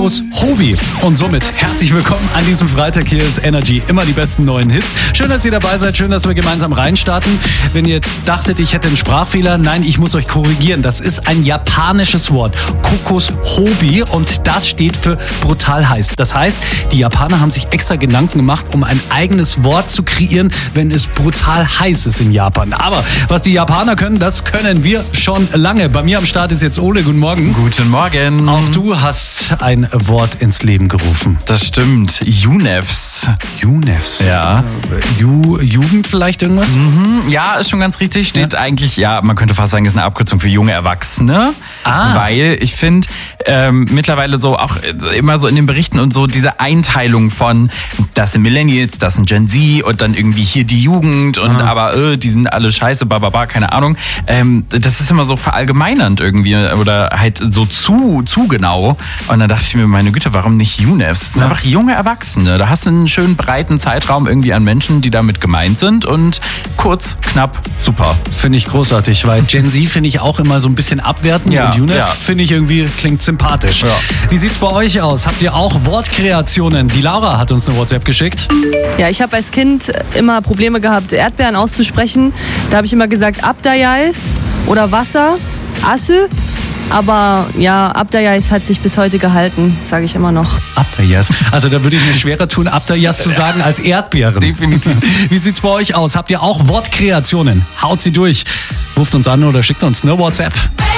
Kokos Hobie. Und somit herzlich willkommen an diesem Freitag. Hier ist Energy, immer die besten neuen Hits. Schön, dass ihr dabei seid, schön, dass wir gemeinsam reinstarten. Wenn ihr dachtet, ich hätte einen Sprachfehler, nein, ich muss euch korrigieren. Das ist ein japanisches Wort, Kokos Hobie, und das steht für brutal heiß. Das heißt, die Japaner haben sich extra Gedanken gemacht, um ein eigenes Wort zu kreieren, wenn es brutal heiß ist in Japan. Aber was die Japaner können, das können wir schon lange. Bei mir am Start ist jetzt Ole. Guten Morgen. Guten Morgen. Auch du hast ein Wort ins Leben gerufen. Das stimmt. UNEFs. UNEFs? Ja. Jugend vielleicht irgendwas? Ja, ist schon ganz richtig. Steht eigentlich, ja, man könnte fast sagen, ist eine Abkürzung für junge Erwachsene. Weil ich finde, mittlerweile so auch immer so in den Berichten und so diese Einteilung von, das sind Millennials, das sind Gen Z und dann irgendwie hier die Jugend und aber die sind alle scheiße, keine Ahnung. Das ist immer so verallgemeinernd irgendwie oder halt so zu genau. Und dann dachte ich mir, meine Güte, warum nicht UNEFs? Das sind einfach junge Erwachsene. Da hast du einen schönen breiten Zeitraum irgendwie an Menschen, die damit gemeint sind und kurz, knapp, super. Finde ich großartig, weil Gen Z finde ich auch immer so ein bisschen abwertend und UNEF finde ich irgendwie, klingt sympathisch. Ja. Wie sieht's bei euch aus? Habt ihr auch Wortkreationen? Die Laura hat uns eine WhatsApp geschickt. Ja, ich habe als Kind immer Probleme gehabt, Erdbeeren auszusprechen. Da habe ich immer gesagt Abdayais oder Wasser, Asü. Aber ja, Abdayais hat sich bis heute gehalten, sage ich immer noch. Abdayais. Also da würde ich mir schwerer tun, Abdayais zu sagen als Erdbeeren. Definitiv. Wie sieht's bei euch aus? Habt ihr auch Wortkreationen? Haut sie durch. Ruft uns an oder schickt uns eine WhatsApp.